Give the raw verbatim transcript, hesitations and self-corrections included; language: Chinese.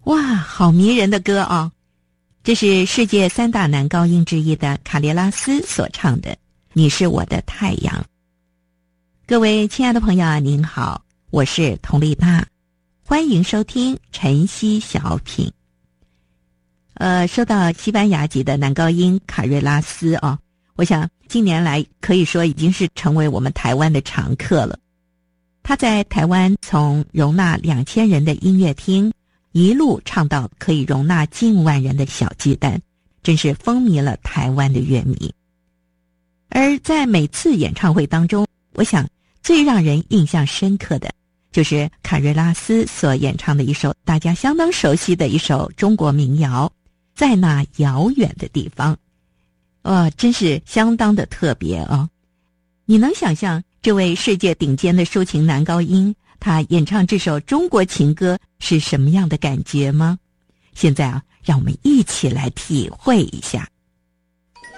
哇，好迷人的歌啊！这是世界三大男高音之一的卡列拉斯所唱的《你是我的太阳》。各位亲爱的朋友啊，您好，我是佟丽娜，欢迎收听晨曦小品。呃，说到西班牙籍的男高音卡瑞拉斯啊，我想近年来可以说已经是成为我们台湾的常客了。他在台湾从容纳两千人的音乐厅一路唱到可以容纳近万人的小巨蛋，真是风靡了台湾的乐迷。而在每次演唱会当中，我想最让人印象深刻的就是卡瑞拉斯所演唱的一首大家相当熟悉的一首中国民谣《在那遥远的地方》。哦，真是相当的特别哦。你能想象这位世界顶尖的抒情男高音他演唱这首中国情歌是什么样的感觉吗？现在啊，让我们一起来体会一下。